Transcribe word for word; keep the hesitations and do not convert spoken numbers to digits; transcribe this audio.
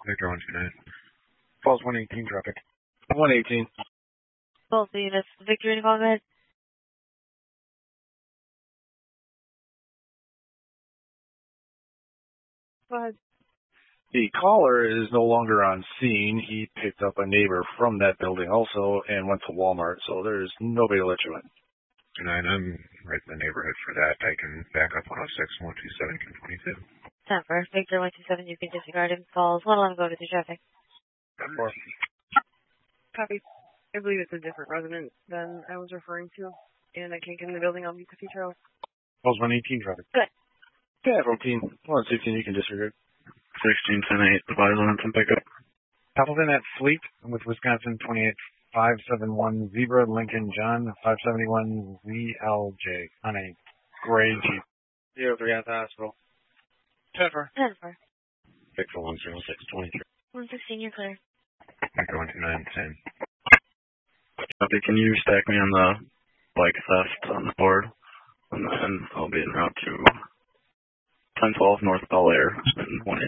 Victor one two nine. Falls one eighteen traffic. one eighteen. Both the units. Victor, any call, go ahead. Go ahead. The caller is no longer on scene. He picked up a neighbor from that building also and went to Walmart, so there's nobody to let you in. Nine, I'm right in the neighborhood for that. I can back up one oh six, one two seven, can twenty-two. Ten for Victor one two seven, you can disregard him. Falls one eleven, go to the traffic. Four. Copy. I believe it's a different resident than I was referring to, and I can't get in the building. I'll meet the feature. Falls one eighteen traffic. Good. Yeah, fourteen. one sixteen, you can disregard. sixteen ten eight, advise on some pickup. Appleton at Fleet with Wisconsin twenty-eight five seven one Zebra, Lincoln John five seventy-one Z L J on a gray Jeep. zero three at the hospital. ten for. Ten for. Victor one zero six, twenty-three. one sixteen, you're clear. Victor one two nine, ten. Copy, can you stack me on the bike theft on the board? And then I'll be en route to ten twelve North Bel Air and one eight.